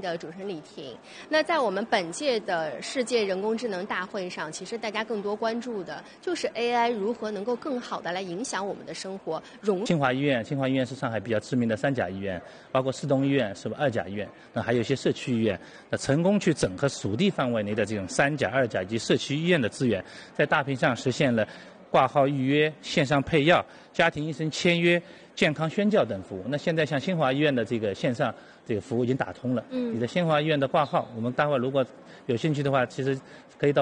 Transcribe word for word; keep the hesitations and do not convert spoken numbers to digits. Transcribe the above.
的主持人李婷。那在我们本届的世界人工智能大会上，其实大家更多关注的就是 A I 如何能够更好的来影响我们的生活。融清华医院，清华医院是上海比较知名的三甲医院，包括市东医院是不二甲医院，那还有一些社区医院，那成功去整合属地范围内的这种三甲、二甲以及社区医院的资源，在大屏上实现了挂号预约、线上配药、家庭医生签约、健康宣教等服务。那现在像新华医院的这个线上这个服务已经打通了。嗯，你的新华医院的挂号，我们待会如果有兴趣的话，其实可以到